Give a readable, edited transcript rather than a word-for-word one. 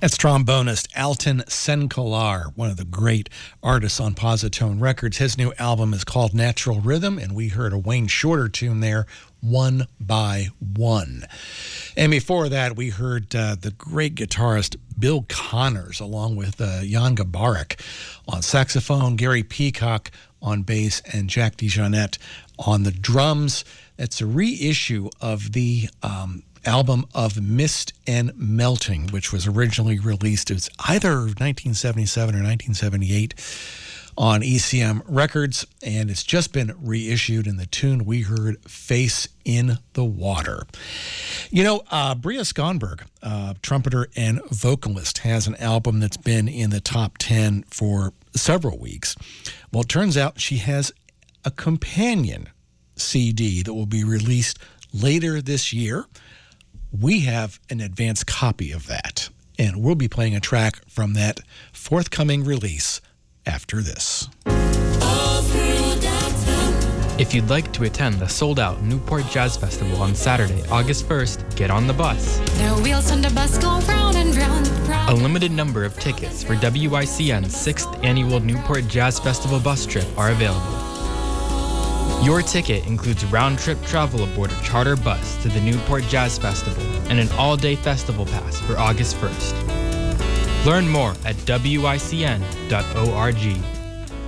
That's trombonist Alton Senkolar, one of the great artists on Positone Records. His new album is called Natural Rhythm, and we heard a Wayne Shorter tune there, One by One. And before that, we heard the great guitarist Bill Connors, along with Jan Gabarek on saxophone, Gary Peacock on bass, and Jack DeJohnette on the drums. It's a reissue of the album of Mist and Melting, which was originally released. It was either 1977 or 1978 on ECM Records, and it's just been reissued, and the tune we heard, Face in the Water. You know, Bria Skonberg, trumpeter and vocalist, has an album that's been in the top 10 for several weeks. Well, it turns out she has a companion CD that will be released later this year. We have an advanced copy of that, and we'll be playing a track from that forthcoming release after this. If you'd like to attend the sold-out Newport Jazz Festival on Saturday, August 1st, get on the bus. The wheels on the bus go round and round, round. A limited number of tickets for WICN's 6th annual Newport Jazz Festival bus trip are available. Your ticket includes round-trip travel aboard a charter bus to the Newport Jazz Festival and an all-day festival pass for August 1st. Learn more at wicn.org.